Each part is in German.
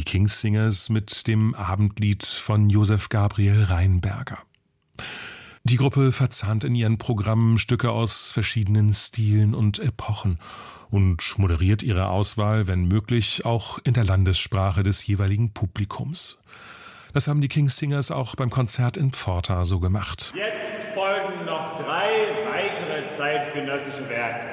King's Singers mit dem Abendlied von Josef Gabriel Rheinberger. Die Gruppe verzahnt in ihren Programmen Stücke aus verschiedenen Stilen und Epochen und moderiert ihre Auswahl, wenn möglich, auch in der Landessprache des jeweiligen Publikums. Das haben die King's Singers auch beim Konzert in Pforta so gemacht. Jetzt folgen noch 3 weitere zeitgenössische Werke.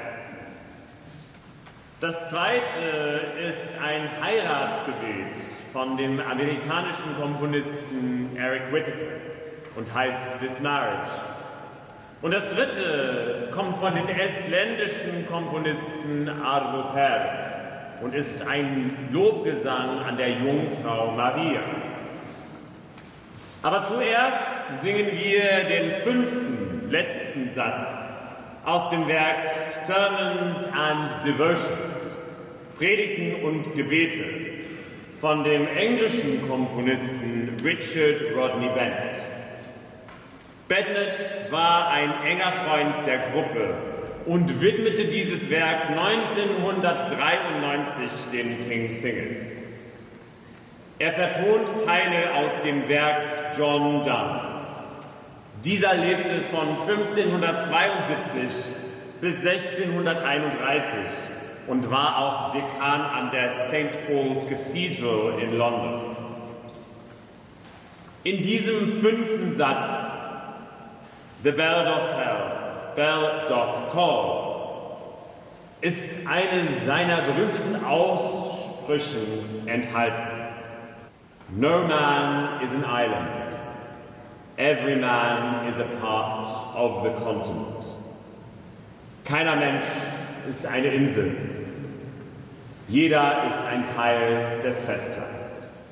Das zweite ist ein Heiratsgebet von dem amerikanischen Komponisten Eric Whitacre und heißt This Marriage. Und das dritte kommt von dem estländischen Komponisten Arvo Pärt und ist ein Lobgesang an der Jungfrau Maria. Aber zuerst singen wir den 5. letzten Satz aus dem Werk Sermons and Devotions, Predigten und Gebete, von dem englischen Komponisten Richard Rodney Bennett. Bennett war ein enger Freund der Gruppe und widmete dieses Werk 1993 den King's Singers. Er vertont Teile aus dem Werk John Donnes. Dieser lebte von 1572 bis 1631 und war auch Dekan an der St. Paul's Cathedral in London. In diesem 5. Satz, The bell doth hell, bell doth toll, ist eine seiner berühmtesten Aussprüche enthalten. No man is an island. Every man is a part of the continent. Keiner Mensch ist eine Insel. Jeder ist ein Teil des Festlands.